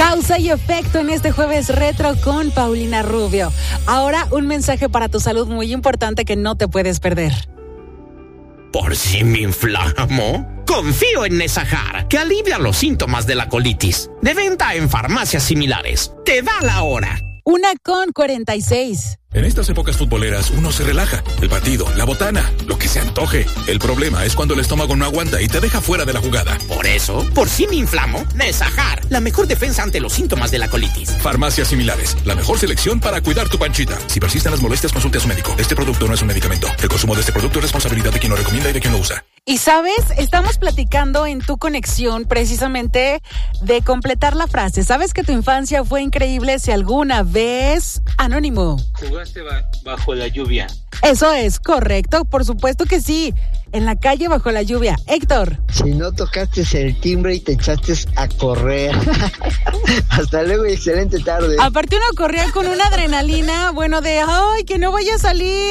Causa y efecto en este jueves retro con Paulina Rubio. Ahora un mensaje para tu salud muy importante que no te puedes perder. ¿Por si me inflamo? Confío en Nesajar, que alivia los síntomas de la colitis. De venta en farmacias similares. Te da la hora. 1:46. En estas épocas futboleras uno se relaja. El partido, la botana, lo que se antoje. El problema es cuando el estómago no aguanta y te deja fuera de la jugada. Por eso, por si me inflamo, Nesajar, la mejor defensa ante los síntomas de la colitis. Farmacias similares, la mejor selección para cuidar tu panchita. Si persisten las molestias, consulte a su médico. Este producto no es un medicamento. El consumo de este producto es responsabilidad de quien lo recomienda y de quien lo usa. Y sabes, estamos platicando en tu conexión precisamente de completar la frase. ¿Sabes que tu infancia fue increíble si alguna vez... Anónimo. ¿Jugaste bajo la lluvia? Eso es correcto, por supuesto que sí. En la calle bajo la lluvia. Héctor. Si no tocaste el timbre y te echaste a correr. Hasta luego y excelente tarde. Aparte uno corría con una adrenalina, bueno, de ¡ay, que no vaya a salir!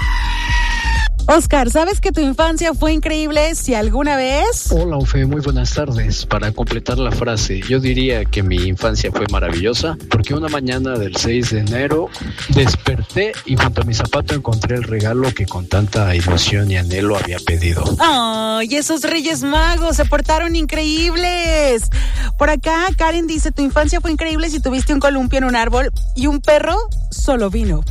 Oscar, ¿sabes que tu infancia fue increíble si alguna vez? Hola, Ofe, muy buenas tardes. Para completar la frase, yo diría que mi infancia fue maravillosa porque una mañana del 6 de enero desperté y junto a mi zapato encontré el regalo que con tanta ilusión y anhelo había pedido. ¡Ay, esos Reyes Magos se portaron increíbles! Por acá, Karen dice, tu infancia fue increíble si tuviste un columpio en un árbol y un perro solo vino.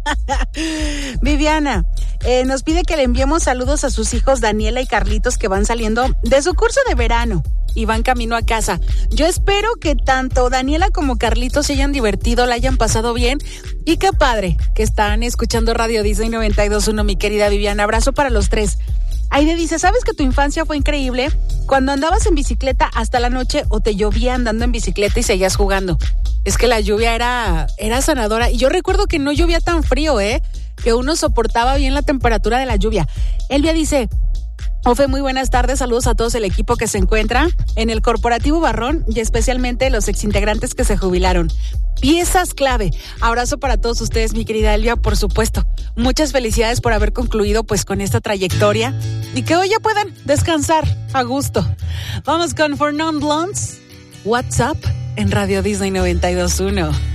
Viviana nos pide que le enviemos saludos a sus hijos Daniela y Carlitos que van saliendo de su curso de verano y van camino a casa. Yo espero que tanto Daniela como Carlitos se hayan divertido, la hayan pasado bien y qué padre que están escuchando Radio Disney 92.1, mi querida Viviana. Abrazo para los tres. Aide dice, ¿sabes que tu infancia fue increíble cuando andabas en bicicleta hasta la noche o te llovía andando en bicicleta y seguías jugando? Es que la lluvia era sanadora y yo recuerdo que no llovía tan frío, que uno soportaba bien la temperatura de la lluvia. Elvia dice, Ofe, muy buenas tardes, saludos a todos el equipo que se encuentra en el Corporativo Barrón y especialmente los exintegrantes que se jubilaron. Piezas clave. Abrazo para todos ustedes, mi querida Elvia, por supuesto. Muchas felicidades por haber concluido pues con esta trayectoria y que hoy ya puedan descansar a gusto. Vamos con For Non Blondes, What's Up en Radio Disney 92.1.